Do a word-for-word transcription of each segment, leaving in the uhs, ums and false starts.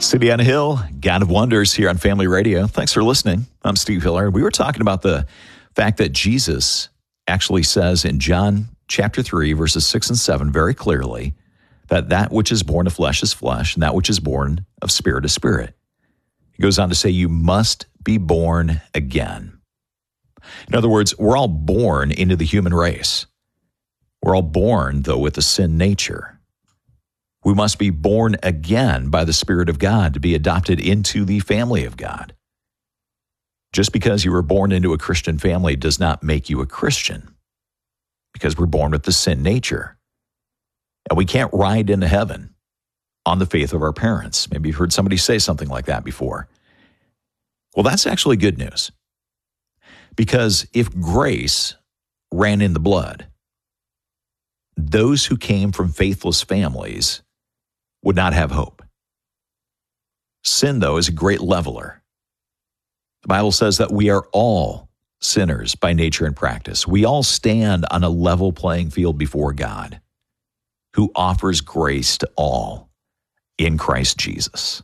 City on a Hill, God of Wonders here on Family Radio. Thanks for listening. I'm Steve Hiller. We were talking about the fact that Jesus actually says in John chapter three, verses six and seven, very clearly, that that which is born of flesh is flesh, and that which is born of spirit is spirit. He goes on to say, you must be born again. In other words, we're all born into the human race. We're all born, though, with a sin nature. We must be born again by the Spirit of God to be adopted into the family of God. Just because you were born into a Christian family does not make you a Christian, because we're born with the sin nature. And we can't ride into heaven on the faith of our parents. Maybe you've heard somebody say something like that before. Well, that's actually good news. Because if grace ran in the blood, those who came from faithless families would not have hope. Sin, though, is a great leveler. The Bible says that we are all sinners by nature and practice. We all stand on a level playing field before God, who offers grace to all in Christ Jesus.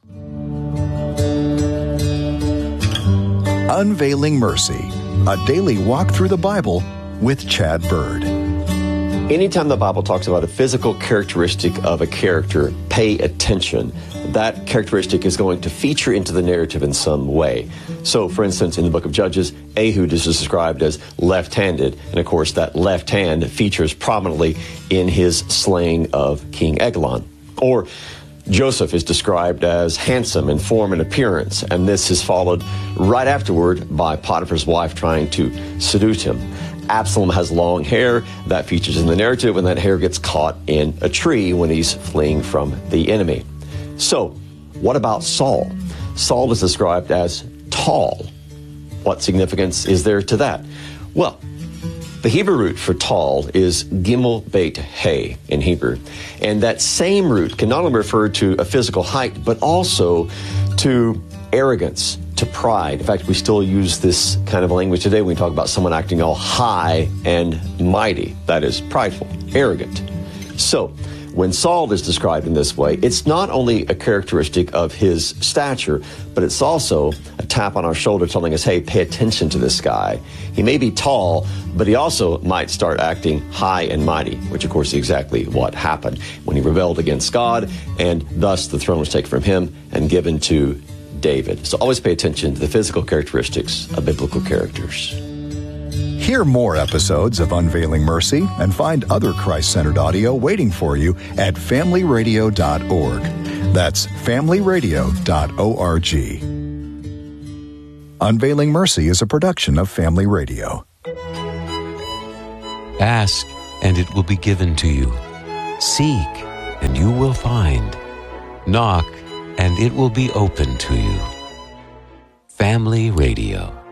Unveiling Mercy, a daily walk through the Bible with Chad Bird. Anytime the Bible talks about a physical characteristic of a character, pay attention. That characteristic is going to feature into the narrative in some way. So, for instance, in the book of Judges, Ehud is described as left-handed, and of course that left hand features prominently in his slaying of King Eglon. Or Joseph is described as handsome in form and appearance, and this is followed right afterward by Potiphar's wife trying to seduce him. Absalom has long hair. That features in the narrative when that hair gets caught in a tree when he's fleeing from the enemy. So, what about Saul? Saul is described as tall. What significance is there to that? Well, the Hebrew root for tall is gimel beit hey in Hebrew. And that same root can not only refer to a physical height, but also to arrogance, to pride. In fact, we still use this kind of language today when we talk about someone acting all high and mighty. That is prideful, arrogant. So, when Saul is described in this way, it's not only a characteristic of his stature, but it's also a tap on our shoulder telling us, hey, pay attention to this guy. He may be tall, but he also might start acting high and mighty, which of course is exactly what happened when he rebelled against God, and thus the throne was taken from him and given to David. So always pay attention to the physical characteristics of biblical characters. Hear more episodes of Unveiling Mercy and find other Christ-centered audio waiting for you at family radio dot org. That's family radio dot org. Unveiling Mercy is a production of Family Radio. Ask, and it will be given to you. Seek, and you will find. Knock, and it will be open to you. Family Radio.